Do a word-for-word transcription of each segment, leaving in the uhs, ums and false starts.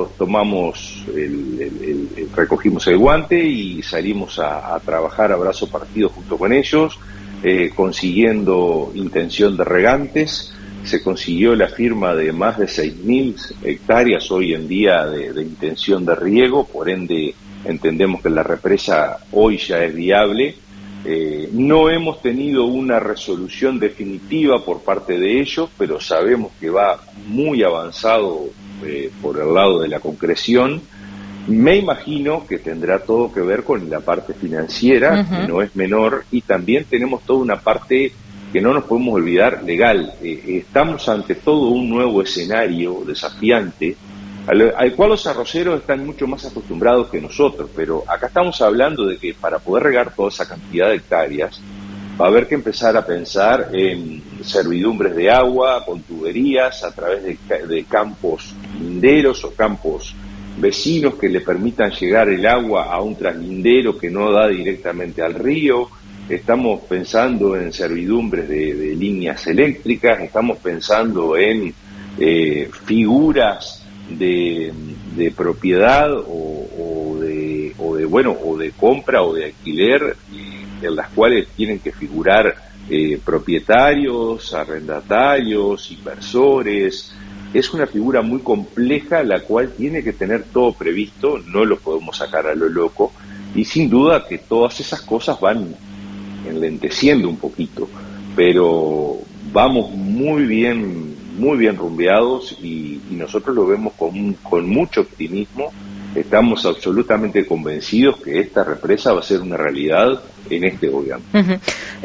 nosotros tomamos, el, el, el, recogimos el guante y salimos a, a trabajar a brazo partido junto con ellos, eh, consiguiendo intención de regantes. Se consiguió la firma de más de seis mil hectáreas hoy en día de, de intención de riego, por ende entendemos que la represa hoy ya es viable. Eh, no hemos tenido una resolución definitiva por parte de ellos, pero sabemos que va muy avanzado eh, por el lado de la concreción. Me imagino que tendrá todo que ver con la parte financiera, uh-huh. que no es menor, y también tenemos toda una parte que no nos podemos olvidar legal. Eh, estamos ante todo un nuevo escenario desafiante, al, al cual los arroceros están mucho más acostumbrados que nosotros, pero acá estamos hablando de que para poder regar toda esa cantidad de hectáreas va a haber que empezar a pensar en servidumbres de agua, con tuberías, a través de, de campos linderos o campos vecinos que le permitan llegar el agua a un traslindero que no da directamente al río. Estamos pensando en servidumbres de, de líneas eléctricas, estamos pensando en eh, figuras de, de propiedad o, o de o de bueno o de compra o de alquiler, eh, en las cuales tienen que figurar eh, propietarios, arrendatarios, inversores. Es una figura muy compleja, la cual tiene que tener todo previsto, no lo podemos sacar a lo loco, y sin duda que todas esas cosas van enlenteciendo un poquito, pero vamos muy bien, muy bien rumbeados y, y nosotros lo vemos con, con mucho optimismo. Estamos absolutamente convencidos que esta represa va a ser una realidad en este gobierno. Uh-huh.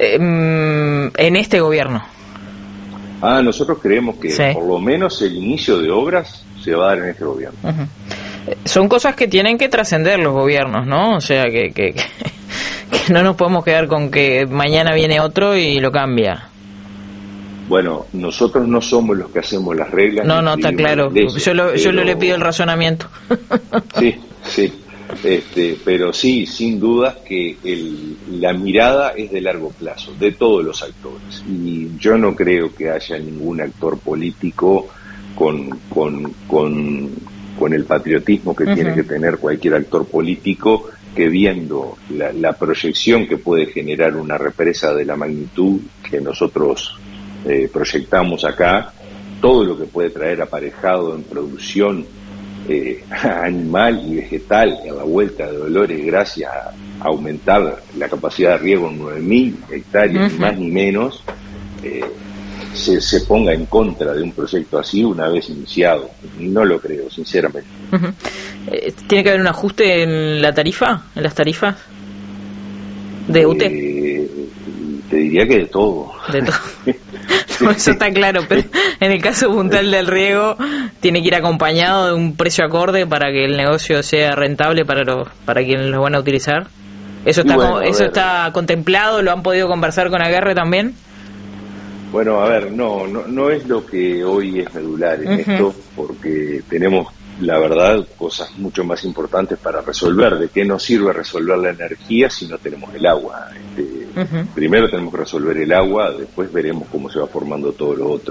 Eh, en este gobierno. Ah, nosotros creemos que sí. por lo menos el inicio de obras se va a dar en este gobierno. Uh-huh. Son cosas que tienen que trascender los gobiernos, ¿no? O sea, que, que, que, que no nos podemos quedar con que mañana viene otro y lo cambia. Bueno, nosotros no somos los que hacemos las reglas. No, no, está claro. Leyes, yo lo, pero... yo le pido el razonamiento. Sí, sí. Este, pero sí, sin dudas que el, la mirada es de largo plazo, de todos los actores. Y yo no creo que haya ningún actor político con, con, con, con el patriotismo que uh-huh. tiene que tener cualquier actor político, que viendo la, la proyección que puede generar una represa de la magnitud que nosotros eh, proyectamos acá, todo lo que puede traer aparejado en producción eh, animal y vegetal a la vuelta de Dolores, gracias a aumentar la capacidad de riego en nueve mil hectáreas, uh-huh. ni más ni menos, eh, se, se ponga en contra de un proyecto así una vez iniciado. No lo creo, sinceramente. Uh-huh. Eh, ¿Tiene que haber un ajuste en la tarifa, en las tarifas de U T E? Eh, te diría que de todo. De todo. No, eso está claro, pero en el caso puntual del riego tiene que ir acompañado de un precio acorde para que el negocio sea rentable para los, para quienes lo van a utilizar. Eso está bueno, eso está contemplado, lo han podido conversar con Aguerre también. Bueno, a ver, no, no, no es lo que hoy es medular en uh-huh. esto, porque tenemos, la verdad, cosas mucho más importantes para resolver. ¿De qué nos sirve resolver la energía si no tenemos el agua? Este, uh-huh. Primero tenemos que resolver el agua, después veremos cómo se va formando todo lo otro.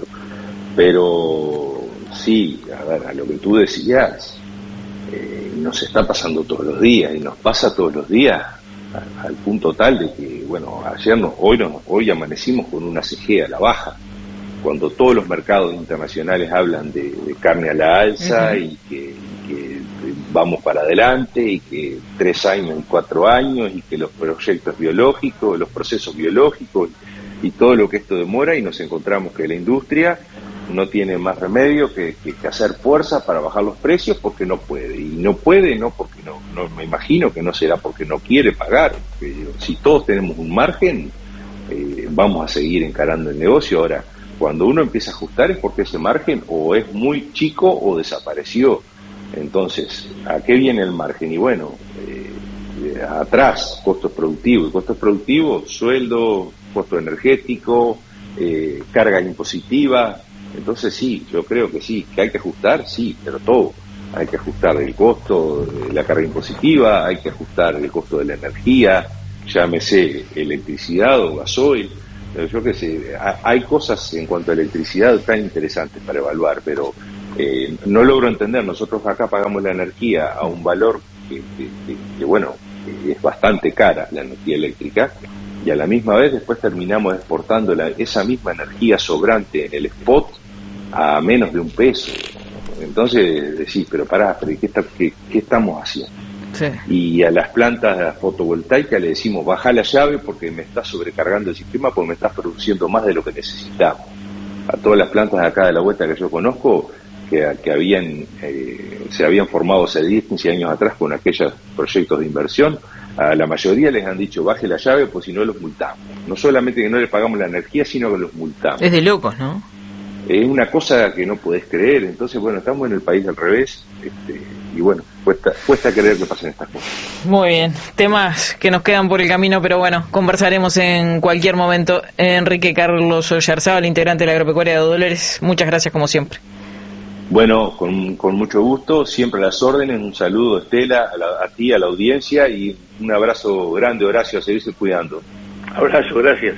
Pero sí, a ver, a lo que tú decías, eh, nos está pasando todos los días, y nos pasa todos los días a, al punto tal de que, bueno, ayer, no, hoy, no, hoy amanecimos con una C G a la baja, cuando todos los mercados internacionales hablan de, de carne a la alza uh-huh. y que, que vamos para adelante y que tres años y cuatro años y que los proyectos biológicos, los procesos biológicos y todo lo que esto demora, y nos encontramos que la industria no tiene más remedio que, que, que hacer fuerza para bajar los precios porque no puede, y no puede no porque no, no me imagino que no será porque no quiere pagar. Pero si todos tenemos un margen, eh, vamos a seguir encarando el negocio. Ahora, cuando uno empieza a ajustar es porque ese margen o es muy chico o desapareció. Entonces, ¿a qué viene el margen? Y bueno, eh, atrás, costos productivos. Y costos productivos, sueldo, costo energético, eh, carga impositiva. Entonces sí, yo creo que sí, que hay que ajustar, sí, pero todo. Hay que ajustar el costo de la carga impositiva, hay que ajustar el costo de la energía, llámese electricidad o gasoil. Yo qué sé, hay cosas en cuanto a electricidad tan interesantes para evaluar, pero Eh, no logro entender, nosotros acá pagamos la energía a un valor que, que, que, que bueno, que es bastante cara, la energía eléctrica, y a la misma vez después terminamos exportando la, esa misma energía sobrante en el spot a menos de un peso. Entonces decís, pero pará, pero ¿qué, está, qué, qué estamos haciendo? Sí. Y a las plantas fotovoltaicas le decimos, baja la llave porque me está sobrecargando el sistema, porque me estás produciendo más de lo que necesitamos. A todas las plantas de acá de la vuelta que yo conozco, que, que habían eh, se habían formado hace diez, quince años atrás con aquellos proyectos de inversión, a la mayoría les han dicho, baje la llave, pues si no los multamos. No solamente que no les pagamos la energía, sino que los multamos. Es de locos, ¿no? Es una cosa que no podés creer. Entonces, bueno, estamos en el país al revés, este, y bueno, cuesta, cuesta creer que pasen estas cosas. Muy bien, temas que nos quedan por el camino, pero bueno, conversaremos en cualquier momento. Enrique Carlos Oyarzábal, integrante de la Agropecuaria de Dolores, muchas gracias como siempre. Bueno, con, con mucho gusto, siempre a las órdenes. Un saludo, Estela, a, la, a ti, a la audiencia, y un abrazo grande, Horacio, a seguirse cuidando. Abrazo, gracias.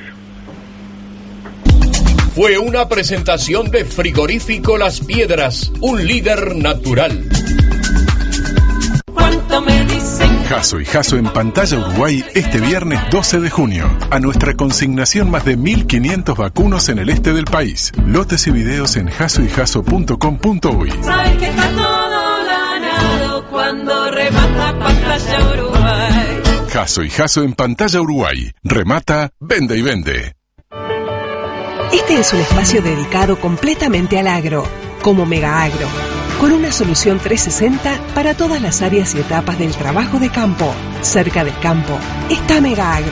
Fue una presentación de Frigorífico Las Piedras, un líder natural. Jasso y Jasso en Pantalla Uruguay este viernes doce de junio. A nuestra consignación más de mil quinientos vacunos en el este del país. Lotes y videos en jasso y jasso punto com punto uy. Sabes que está todo ganado cuando remata Pantalla Uruguay. Jasso y Jasso en Pantalla Uruguay. Remata, vende y vende. Este es un espacio dedicado completamente al agro, como Mega Agro, con una solución trescientos sesenta para todas las áreas y etapas del trabajo de campo. Cerca del campo está Mega Agro.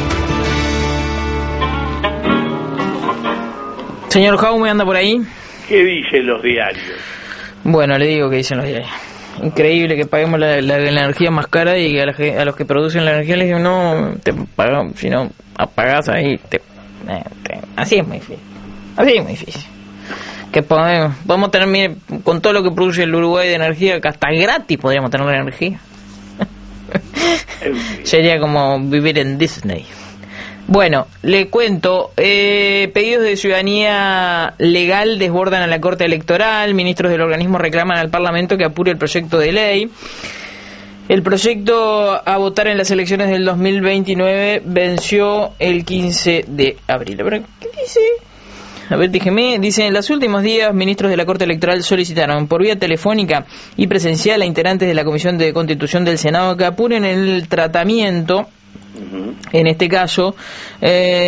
Señor Jaume, ¿anda por ahí? ¿Qué dicen los diarios? Bueno, le digo que dicen los diarios. Increíble que paguemos la, la, la energía más cara y a, la, a los que producen la energía les digo, no, te pagan, si no apagás ahí, te... Así es muy difícil. Así es muy difícil. Que podemos, podemos tener, mire, con todo lo que produce el Uruguay de energía, que hasta gratis podríamos tener la energía. Sería como vivir en Disney. Bueno, le cuento, eh, pedidos de ciudadanía legal desbordan a la Corte Electoral, ministros del organismo reclaman al Parlamento que apure el proyecto de ley. El proyecto a votar en las elecciones del dos mil veintinueve venció el quince de abril. ¿Qué dice? A ver, déjeme. Dice, en los últimos días, ministros de la Corte Electoral solicitaron por vía telefónica y presencial a integrantes de la Comisión de Constitución del Senado que apuren el tratamiento, en este caso, eh,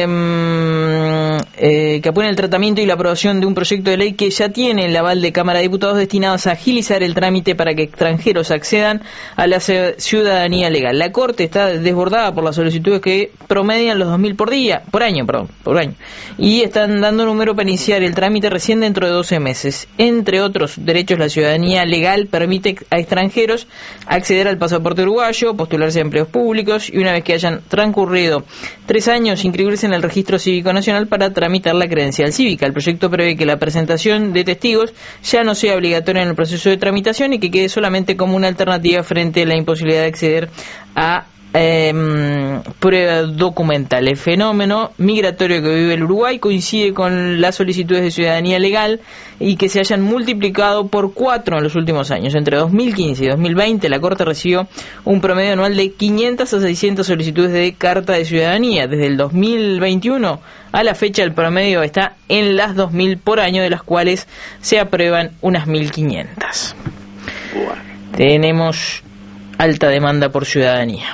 eh, que apuren el tratamiento y la aprobación de un proyecto de ley que ya tiene el aval de Cámara de Diputados destinados a agilizar el trámite para que extranjeros accedan a la ciudadanía legal. La Corte está desbordada por las solicitudes que promedian los dos mil por día, por año, perdón, por año, y están dando número para iniciar el trámite recién dentro de doce meses. Entre otros derechos, la ciudadanía legal permite a extranjeros acceder al pasaporte uruguayo, postularse a empleos públicos y una vez que hayan transcurrido tres años inscribirse en el Registro Cívico Nacional para tramitar la credencial cívica. El proyecto prevé que la presentación de testigos ya no sea obligatoria en el proceso de tramitación y que quede solamente como una alternativa frente a la imposibilidad de acceder a Eh, prueba documental. El fenómeno migratorio que vive el Uruguay coincide con las solicitudes de ciudadanía legal y que se hayan multiplicado por cuatro en los últimos años. Entre dos mil quince y dos mil veinte la Corte recibió un promedio anual de quinientas a seiscientas solicitudes de carta de ciudadanía. Desde el dos mil veintiuno a la fecha el promedio está en las dos mil por año, de las cuales se aprueban unas mil quinientas. Bueno. Tenemos alta demanda por ciudadanía.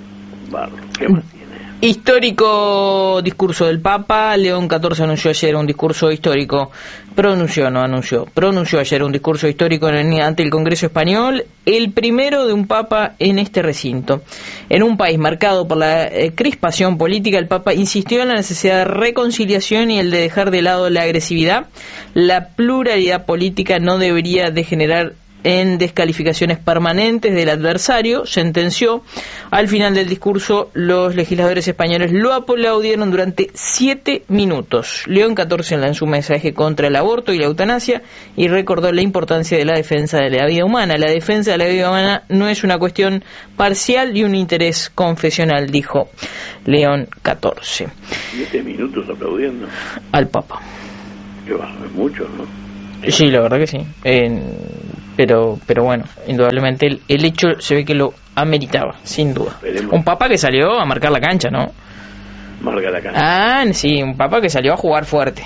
¿Qué más tiene? Histórico discurso del Papa. León catorce anunció ayer un discurso histórico. Pronunció, no anunció. Pronunció ayer un discurso histórico en, ante el Congreso Español, el primero de un Papa en este recinto. En un país marcado por la eh, crispación política, el Papa insistió en la necesidad de reconciliación y el de dejar de lado la agresividad. La pluralidad política no debería degenerar en descalificaciones permanentes del adversario, sentenció. Al final del discurso, los legisladores españoles lo aplaudieron durante siete minutos. León catorce lanzó un mensaje contra el aborto y la eutanasia y recordó la importancia de la defensa de la vida humana. La defensa de la vida humana no es una cuestión parcial y un interés confesional, dijo León catorce. Siete minutos aplaudiendo al Papa. Que va, es mucho, ¿no? Sí, la verdad que sí. Eh, pero pero bueno, indudablemente el, el hecho se ve que lo ameritaba, sin duda. Esperemos. Un Papa que salió a marcar la cancha, ¿no? Marca la cancha. Ah, sí, un Papa que salió a jugar fuerte.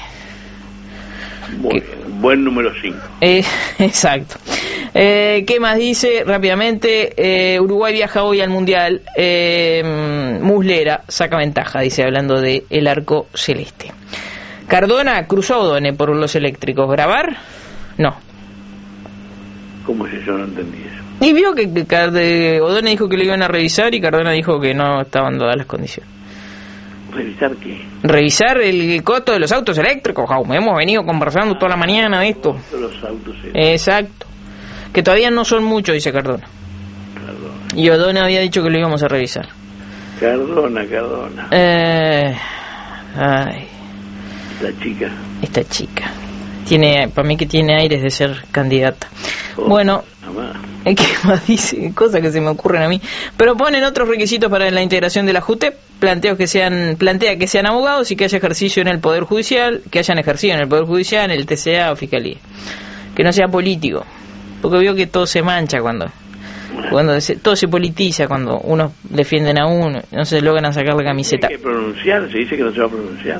Muy que- bien. Buen número cinco. Eh, exacto. Eh, ¿Qué más dice? Rápidamente, eh, Uruguay viaja hoy al Mundial. Eh, Muslera saca ventaja, dice, hablando de el arco celeste. Cardona cruzó a Odone por los eléctricos. ¿Grabar? No. ¿Cómo es eso? No entendí eso. Y vio que, que Card- Odone dijo que lo iban a revisar y Cardona dijo que no estaban dadas las condiciones. ¿Revisar qué? Revisar el costo de los autos eléctricos, Jaume. Hemos venido conversando toda la mañana de esto. Los autos. eh, Exacto. Que todavía no son muchos, dice Cardona. Cardona. Y Odone había dicho que lo íbamos a revisar. Cardona, Cardona. Eh, ay, La chica. esta chica. Tiene, para mí que tiene aires de ser candidata. Oh, Bueno, nada más. ¿qué más dice? Cosas que se me ocurren a mí. Pero ponen otros requisitos para la integración de la JUTEP. Planteos que sean, plantea que sean abogados y que haya ejercicio en el Poder Judicial, que hayan ejercido en el Poder Judicial, en el T C A o Fiscalía. Que no sea político. Porque veo que todo se mancha cuando... cuando se, todo se politiza cuando unos defienden a uno, no se logran sacar la camiseta. Hay que pronunciar, se dice que no se va a pronunciar.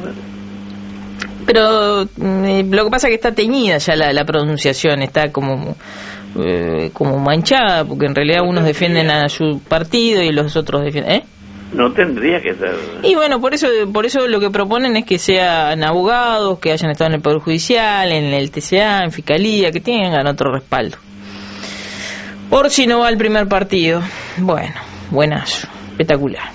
Pero eh, lo que pasa es que está teñida ya la, la pronunciación, está como eh, como manchada, porque en realidad unos defienden a su partido y los otros defienden... ¿eh? No tendría que estar. Y bueno, por eso por eso lo que proponen es que sean abogados, que hayan estado en el Poder Judicial, en el T C A, en Fiscalía, que tengan otro respaldo. Por si no va al primer partido. Bueno, buenazo, espectacular.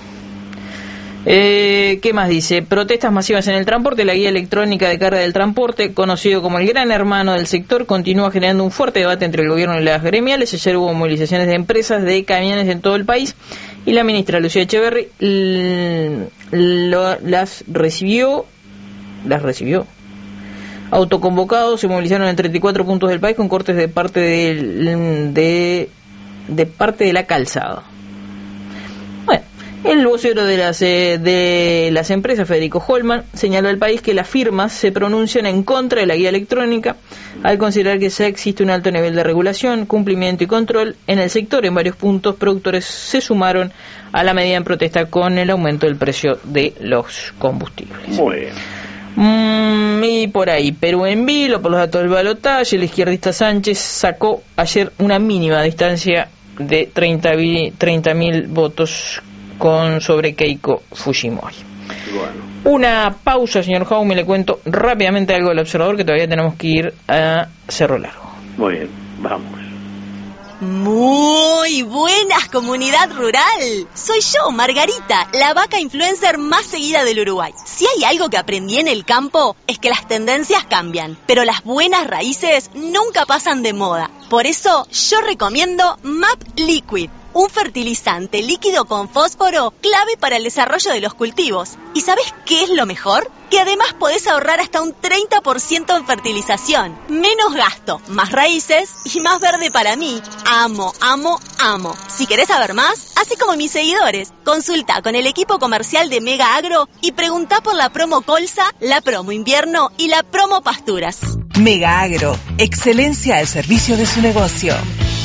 Eh, ¿Qué más dice? Protestas masivas en el transporte. La guía electrónica de carga del transporte, conocido como el gran hermano del sector, continúa generando un fuerte debate entre el gobierno y las gremiales. Ayer hubo movilizaciones de empresas de camiones en todo el país y la ministra Lucía Echeverri l- lo- las recibió, las recibió. Autoconvocados se movilizaron en treinta y cuatro puntos del país con cortes de parte del- de, de parte de la calzada. Bueno, el vocero de las eh, de las empresas, Federico Holman, señaló al país que las firmas se pronuncian en contra de la guía electrónica al considerar que ya existe un alto nivel de regulación, cumplimiento y control en el sector. En varios puntos, productores se sumaron a la medida en protesta con el aumento del precio de los combustibles. Muy bien. Mm, y por ahí, Perú en vilo, por los datos del balotaje, el izquierdista Sánchez sacó ayer una mínima distancia de treinta mil votos con sobre Keiko Fujimori. Bueno. Una pausa, señor Jaume, le cuento rápidamente algo del observador, que todavía tenemos que ir a Cerro Largo. Muy bien. Vamos. Muy buenas, comunidad rural. Soy yo, Margarita, la vaca influencer más seguida del Uruguay. Si hay algo que aprendí en el campo, es que las tendencias cambian, pero las buenas raíces nunca pasan de moda. Por eso, yo recomiendo Map Liquid, un fertilizante líquido con fósforo clave para el desarrollo de los cultivos. ¿Y sabes qué es lo mejor? Que además podés ahorrar hasta un treinta por ciento en fertilización. Menos gasto, más raíces y más verde para mí. Amo, amo, amo. Si querés saber más, hacé como mis seguidores. Consulta con el equipo comercial de Mega Agro y preguntá por la promo Colza, la promo Invierno y la promo Pasturas. Mega Agro, excelencia al servicio de su negocio.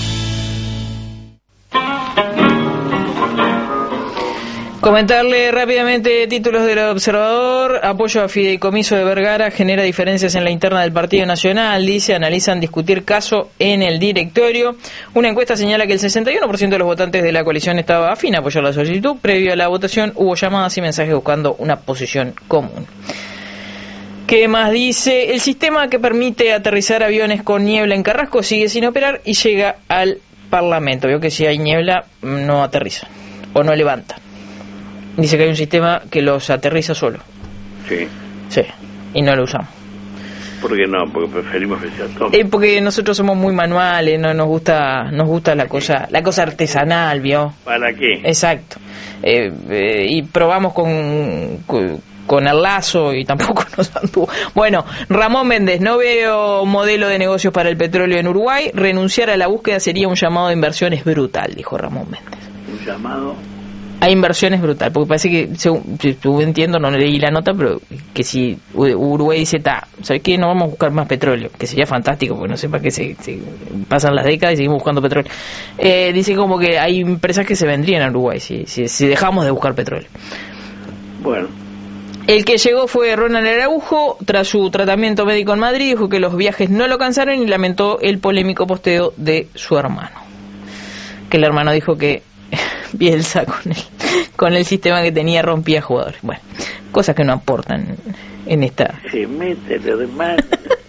Comentarle rápidamente títulos del observador. Apoyo a fideicomiso de Vergara genera diferencias en la interna del Partido Nacional. Dice, analizan discutir caso en el directorio. Una encuesta señala que el sesenta y uno por ciento de los votantes de la coalición estaba afín a apoyar la solicitud. Previo a la votación hubo llamadas y mensajes buscando una posición común. ¿Qué más dice? El sistema que permite aterrizar aviones con niebla en Carrasco sigue sin operar y llega al Parlamento. Veo que si hay niebla no aterriza o no levanta. Dice que hay un sistema que los aterriza solo. Sí. Sí, y no lo usamos. ¿Por qué no? Porque preferimos que sea todo. Eh, porque nosotros somos muy manuales, no nos gusta nos gusta la cosa la cosa artesanal, ¿vio? ¿Para qué? Exacto. Eh, eh, y probamos con, con con el lazo y tampoco nos anduvo. Bueno, Ramón Méndez, no veo modelo de negocios para el petróleo en Uruguay. Renunciar a la búsqueda sería un llamado de inversiones brutal, dijo Ramón Méndez. Un llamado. Hay inversiones brutal, porque parece que, según, según entiendo, no leí la nota, pero que si Uruguay dice, ta, ¿sabes qué? No vamos a buscar más petróleo, que sería fantástico, porque no sé para qué se, se pasan las décadas y seguimos buscando petróleo. Eh, dice como que hay empresas que se vendrían a Uruguay si, si, si dejamos de buscar petróleo. Bueno. El que llegó fue Ronald Araujo, tras su tratamiento médico en Madrid, dijo que los viajes no lo cansaron y lamentó el polémico posteo de su hermano. Que el hermano dijo que Bielsa con el, con el sistema que tenía rompía jugadores. Bueno, cosas que no aportan en esta. Se mete lo demás.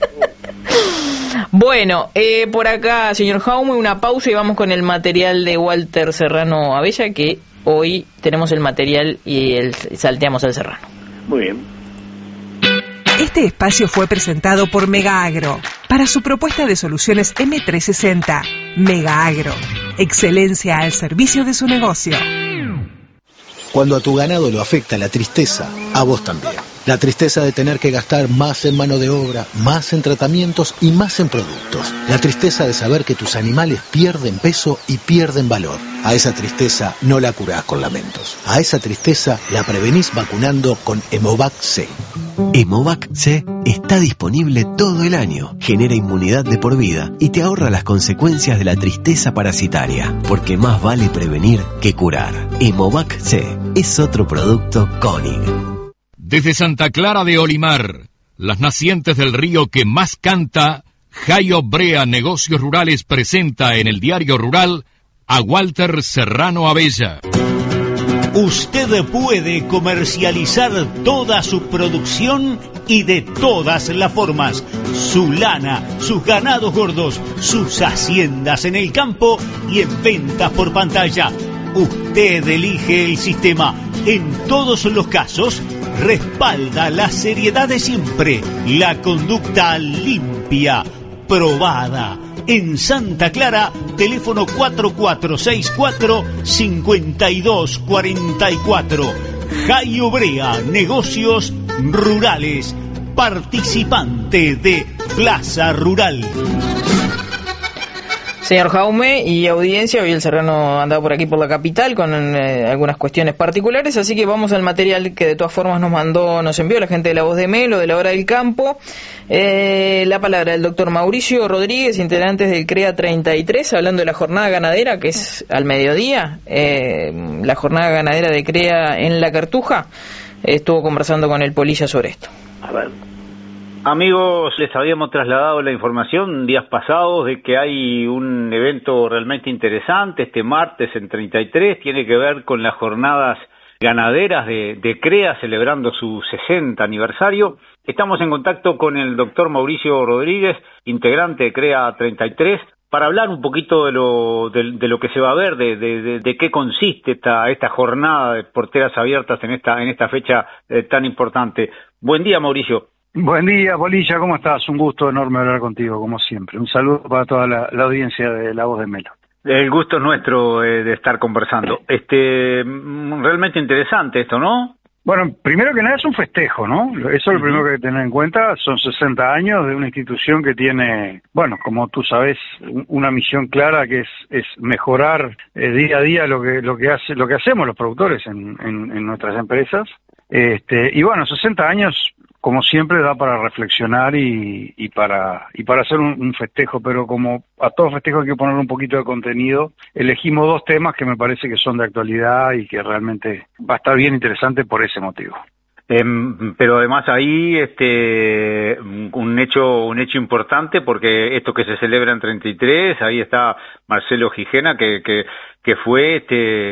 Bueno, eh, por acá, señor Jaume, una pausa y vamos con el material de Walter Serrano Abella, que hoy tenemos el material y el, salteamos al Serrano. Muy bien. Este espacio fue presentado por Mega Agro para su propuesta de soluciones eme trescientos sesenta. Mega Agro, excelencia al servicio de su negocio. Cuando a tu ganado lo afecta la tristeza, a vos también. La tristeza de tener que gastar más en mano de obra, más en tratamientos y más en productos. La tristeza de saber que tus animales pierden peso y pierden valor. A esa tristeza no la curás con lamentos. A esa tristeza la prevenís vacunando con Hemovac C. Hemovac C está disponible todo el año, genera inmunidad de por vida y te ahorra las consecuencias de la tristeza parasitaria, porque más vale prevenir que curar. Hemovac C es otro producto Koenig. Desde Santa Clara de Olimar, las nacientes del río que más canta, Jayo Brea Negocios Rurales presenta en el Diario Rural a Walter Serrano Abella. Usted puede comercializar toda su producción y de todas las formas. Su lana, sus ganados gordos, sus haciendas en el campo y en ventas por pantalla. Usted elige el sistema. En todos los casos, respalda la seriedad de siempre, la conducta limpia, probada. En Santa Clara, teléfono cuatro cuatro seis cuatro, cinco dos cuatro cuatro. Jayo Brea, Negocios Rurales, participante de Plaza Rural. Señor Jaume y audiencia, hoy el Serrano andaba por aquí por la capital con eh, algunas cuestiones particulares, así que vamos al material que de todas formas nos mandó, nos envió la gente de La Voz de Melo, de La Hora del Campo. Eh, la palabra del doctor Mauricio Rodríguez, integrante del CREA treinta y tres, hablando de la jornada ganadera, que es al mediodía, eh, la jornada ganadera de CREA en La Cartuja. Estuvo conversando con el Polilla sobre esto. A ver. Amigos, les habíamos trasladado la información días pasados de que hay un evento realmente interesante este martes en treinta y tres, tiene que ver con las jornadas ganaderas de, de CREA celebrando su sesenta aniversario. Estamos en contacto con el doctor Mauricio Rodríguez, integrante de CREA treinta y tres, para hablar un poquito de lo, de, de lo que se va a ver, de, de, de, de qué consiste esta, esta jornada de porteras abiertas en esta, en esta fecha eh, tan importante. Buen día, Mauricio. Buen día, Polilla, ¿cómo estás? Un gusto enorme hablar contigo, como siempre. Un saludo para toda la, la audiencia de La Voz de Melo. El gusto es nuestro eh, de estar conversando. Este, realmente interesante esto, ¿no? Bueno, primero que nada es un festejo, ¿no? Eso es lo primero que hay que tener en cuenta. Son sesenta años de una institución que tiene, bueno, como tú sabes, una misión clara que es, es mejorar eh, día a día lo que, lo que hace, lo que hacemos los productores en, en, en nuestras empresas. Este, y bueno, sesenta años, como siempre, da para reflexionar y, y para y para hacer un, un festejo, pero como a todo festejo hay que poner un poquito de contenido, elegimos dos temas que me parece que son de actualidad y que realmente va a estar bien interesante por ese motivo. Eh, pero además ahí este un hecho un hecho importante, porque esto que se celebra en treinta y tres, ahí está Marcelo Gijena, que que que fue este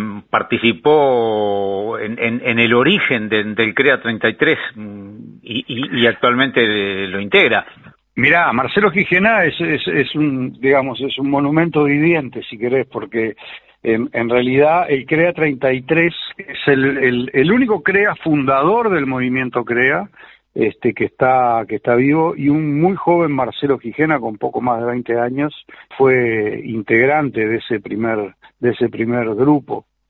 participó en, en, en el origen de, del CREA treinta y tres y, y, y actualmente lo integra. Mirá, Marcelo Gijena es, es, es un, digamos, es un monumento viviente, si querés, porque en, en realidad el CREA treinta y tres es el, el, el único CREA fundador del movimiento CREA, este, que está, que está vivo, y un muy joven Marcelo Gijena, con poco más de veinte años, fue integrante de ese primer, de ese primer grupo.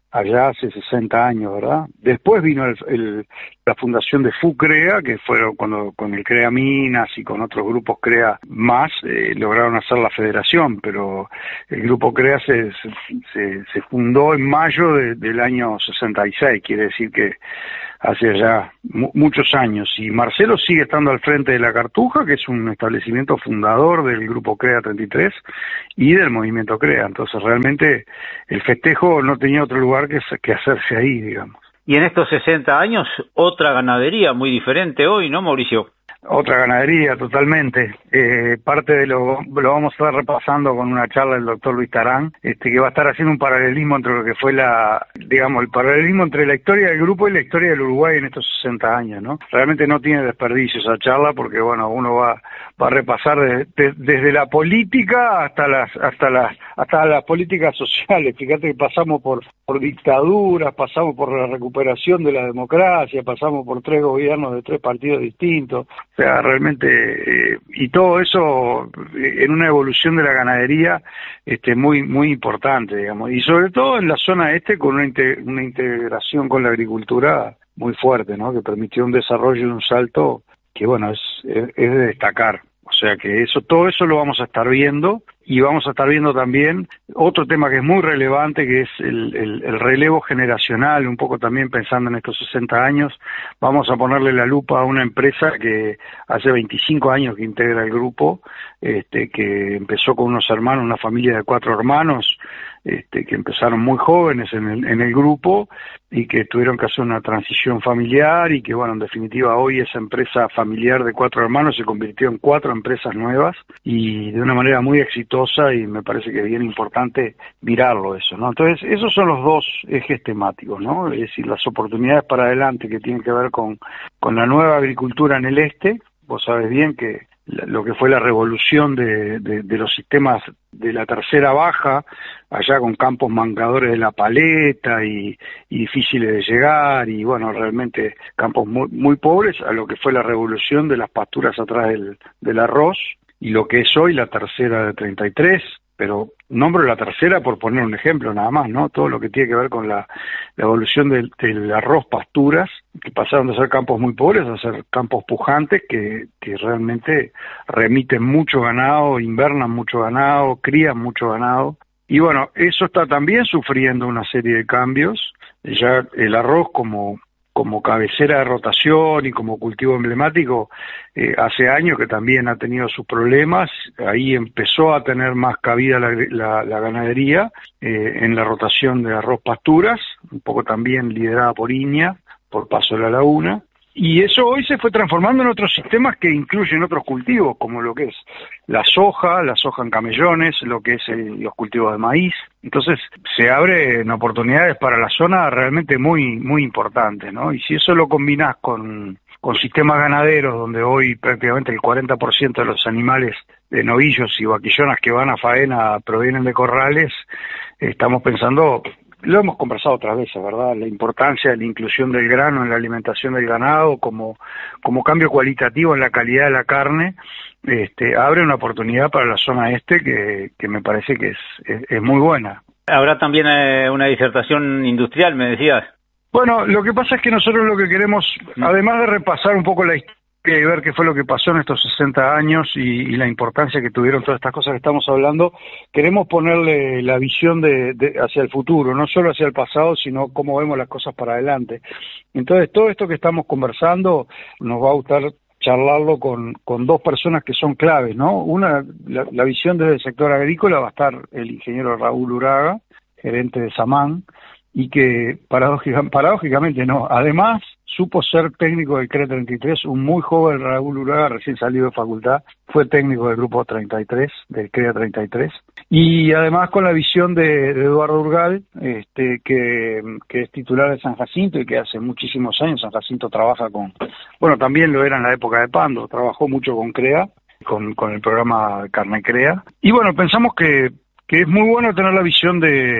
allá hace sesenta años, ¿verdad? Después vino el, el, la fundación de FUCREA, que fueron cuando con el CREA Minas y con otros grupos CREA más, eh, lograron hacer la federación, pero el grupo CREA se, se, se fundó en mayo de, del año sesenta y seis, quiere decir que hace ya mu- muchos años. Y Marcelo sigue estando al frente de La Cartuja, que es un establecimiento fundador del grupo CREA treinta y tres y del movimiento CREA. Entonces realmente el festejo no tenía otro lugar que, que hacerse ahí, digamos. Y en estos sesenta años, otra ganadería muy diferente hoy, ¿no, Mauricio? Otra ganadería, totalmente. Eh, parte de lo, lo vamos a estar repasando con una charla del doctor Luis Tarán, este, que va a estar haciendo un paralelismo entre lo que fue la, digamos, el paralelismo entre la historia del grupo y la historia del Uruguay en estos sesenta años, ¿no? Realmente no tiene desperdicio esa charla porque, bueno, uno va, va a repasar de, de, desde la política hasta las, hasta las, hasta las políticas sociales. Fíjate que pasamos por, por dictaduras, pasamos por la recuperación de la democracia, pasamos por tres gobiernos de tres partidos distintos. O sea, realmente, eh, y todo eso eh, en una evolución de la ganadería este, muy muy importante, digamos, y sobre todo en la zona este con una, inte- una integración con la agricultura muy fuerte, ¿no? Que permitió un desarrollo y un salto que, bueno, es, es, es de destacar. O sea que eso, todo eso lo vamos a estar viendo, y vamos a estar viendo también otro tema que es muy relevante, que es el, el, el relevo generacional, un poco también pensando en estos sesenta años. Vamos a ponerle la lupa a una empresa que hace veinticinco años que integra el grupo, este, que empezó con unos hermanos, una familia de cuatro hermanos, este, que empezaron muy jóvenes en el, en el grupo y que tuvieron que hacer una transición familiar y que, bueno, en definitiva hoy esa empresa familiar de cuatro hermanos se convirtió en cuatro empresas nuevas y de una manera muy exitosa, y me parece que es bien importante mirarlo eso, ¿no? Entonces, esos son los dos ejes temáticos, ¿no? Es decir, las oportunidades para adelante que tienen que ver con, con la nueva agricultura en el este. Vos sabés bien que lo que fue la revolución de, de, de los sistemas de la tercera baja, allá con campos mancadores de la paleta y, y difíciles de llegar, y bueno, realmente campos muy, muy pobres, a lo que fue la revolución de las pasturas atrás del, del arroz, y lo que es hoy la tercera de treinta y tres, pero nombro la tercera por poner un ejemplo nada más, ¿no? Todo lo que tiene que ver con la, la evolución del, del arroz pasturas, que pasaron de ser campos muy pobres a ser campos pujantes que, que realmente remiten mucho ganado, invernan mucho ganado, crían mucho ganado. Y bueno, eso está también sufriendo una serie de cambios. Ya el arroz como como cabecera de rotación y como cultivo emblemático, eh, hace años que también ha tenido sus problemas. Ahí empezó a tener más cabida la, la, la ganadería eh, en la rotación de arroz pasturas, un poco también liderada por Iña, por Paso de la Laguna. Y eso hoy se fue transformando en otros sistemas que incluyen otros cultivos, como lo que es la soja, la soja en camellones, lo que es el, los cultivos de maíz. Entonces se abren oportunidades para la zona realmente muy muy importantes, ¿no? Y si eso lo combinás con, con sistemas ganaderos, donde hoy prácticamente el cuarenta por ciento de los animales de novillos y vaquillonas que van a faena provienen de corrales, estamos pensando... Lo hemos conversado otras veces, ¿verdad? La importancia de la inclusión del grano en la alimentación del ganado como, como cambio cualitativo en la calidad de la carne, este, abre una oportunidad para la zona este que, que me parece que es, es, es muy buena. Habrá también eh, una disertación industrial, me decías. Bueno, lo que pasa es que nosotros lo que queremos, además de repasar un poco la historia y ver qué fue lo que pasó en estos sesenta años y, y la importancia que tuvieron todas estas cosas que estamos hablando, queremos ponerle la visión de, de hacia el futuro, no solo hacia el pasado, sino cómo vemos las cosas para adelante. Entonces, todo esto que estamos conversando nos va a gustar charlarlo con, con dos personas que son claves, ¿no? Una, la, la visión desde el sector agrícola va a estar el ingeniero Raúl Uraga, gerente de Samán, y que paradójica, paradójicamente no, además supo ser técnico del CREA treinta y tres, un muy joven Raúl Uraga, recién salido de facultad, fue técnico del grupo treinta y tres, del CREA treinta y tres, y además con la visión de, de Eduardo Urgal, este, que, que es titular de San Jacinto y que hace muchísimos años San Jacinto trabaja con, bueno, también lo era en la época de Pando, trabajó mucho con CREA, con, con el programa Carne Crea, y bueno, pensamos que que es muy bueno tener la visión de,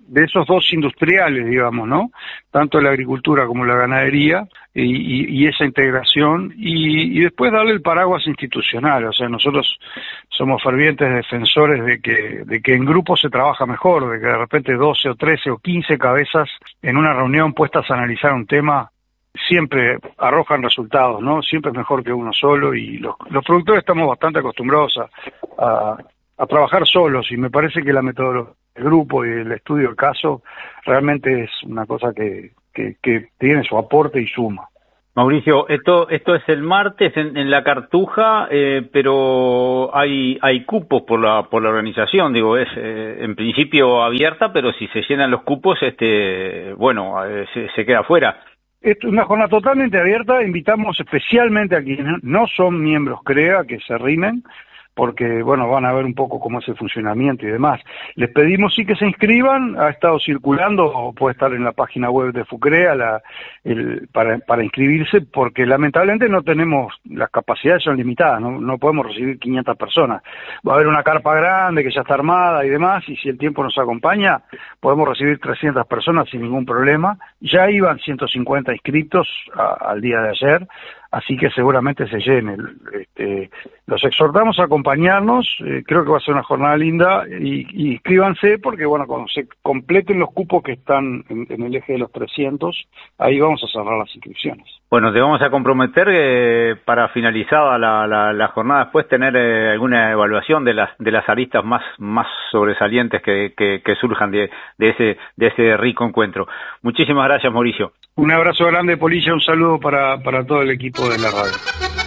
de esos dos industriales, digamos, ¿no? Tanto la agricultura como la ganadería y, y, y esa integración y, y después darle el paraguas institucional. O sea, nosotros somos fervientes defensores de que, de que en grupo se trabaja mejor, de que de repente doce o trece o quince cabezas en una reunión puestas a analizar un tema siempre arrojan resultados, ¿no? Siempre es mejor que uno solo y los, los productores estamos bastante acostumbrados a, a, a trabajar solos y me parece que la metodología del grupo y el estudio del caso realmente es una cosa que, que, que tiene su aporte y suma. Mauricio, esto esto es el martes en, en la Cartuja, eh, pero hay hay cupos por la por la organización, digo, es eh, en principio abierta, pero si se llenan los cupos, este bueno, eh, se, se queda fuera. Es una jornada totalmente abierta, invitamos especialmente a quienes no son miembros CREA que se rimen, porque, bueno, van a ver un poco cómo es el funcionamiento y demás. Les pedimos sí que se inscriban, ha estado circulando, o puede estar en la página web de FUCREA la, el, para, para inscribirse, porque lamentablemente no tenemos, las capacidades son limitadas, no, no podemos recibir quinientas personas. Va a haber una carpa grande que ya está armada y demás, y si el tiempo nos acompaña, podemos recibir trescientas personas sin ningún problema. Ya iban ciento cincuenta inscritos a, al día de ayer, así que seguramente se llene. Este, los exhortamos a acompañarnos, eh, creo que va a ser una jornada linda, y, y inscríbanse porque, bueno, cuando se completen los cupos que están en, en el eje de los trescientos, ahí vamos a cerrar las inscripciones. Bueno, te vamos a comprometer eh, para finalizada la, la, la jornada después tener eh, alguna evaluación de las de las aristas más más sobresalientes que, que, que surjan de, de ese de ese rico encuentro. Muchísimas gracias, Mauricio. Un abrazo grande, Polilla, un saludo para, para todo el equipo de la radio.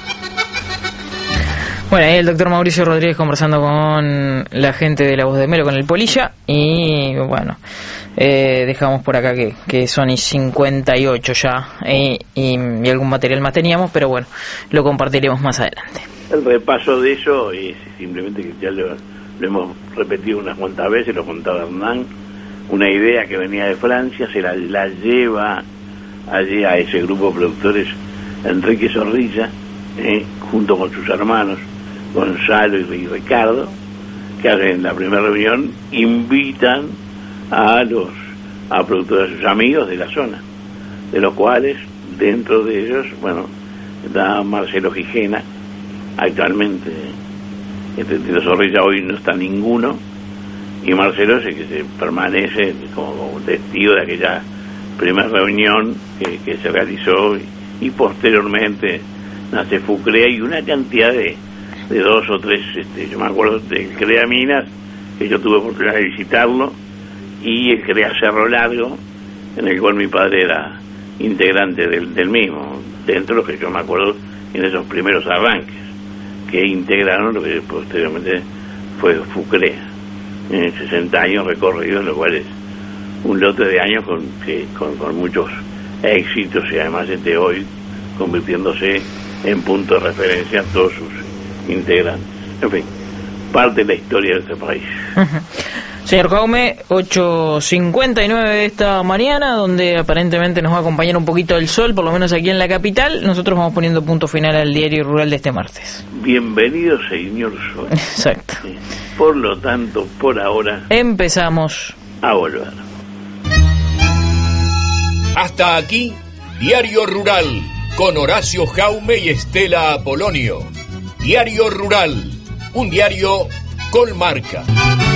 Bueno, ahí el doctor Mauricio Rodríguez conversando con la gente de La Voz de Melo, con el Polilla, y bueno, eh, dejamos por acá que, que son y cincuenta y ocho ya, eh, y, y algún material más teníamos, pero bueno, lo compartiremos más adelante. El repaso de eso es simplemente que ya lo, lo hemos repetido unas cuantas veces, lo contaba Hernán, una idea que venía de Francia, se la, la lleva allí a ese grupo de productores Enrique Zorrilla, eh, junto con sus hermanos Gonzalo y Ricardo, que en la primera reunión invitan a los a productores, a sus amigos de la zona, de los cuales dentro de ellos, bueno, está Marcelo Gijena, actualmente entre los Zorrilla hoy no está ninguno, y Marcelo es el que se permanece como, como testigo de aquella primera reunión que, que se realizó y, y posteriormente nace FUCREA y una cantidad de, de dos o tres, este, yo me acuerdo del CREA Minas, que yo tuve oportunidad de visitarlo, y el CREA Cerro Largo, en el cual mi padre era integrante del, del mismo, dentro de lo que yo me acuerdo en esos primeros arranques, que integraron lo que posteriormente fue FUCREA, en sesenta años recorridos, lo cual es un lote de años con, que, con, con muchos éxitos y además este hoy convirtiéndose en punto de referencia a todos sus integrantes. En fin, parte de la historia de este país. Uh-huh. Señor Jaume, ocho cincuenta y nueve de esta mañana, donde aparentemente nos va a acompañar un poquito el sol, por lo menos aquí en la capital. Nosotros vamos poniendo punto final al diario rural de este martes. Bienvenido, señor Sol. Exacto. Por lo tanto, por ahora empezamos a volver. Hasta aquí, Diario Rural, con Horacio Jaume y Estela Apolonio. Diario Rural, un diario con marca.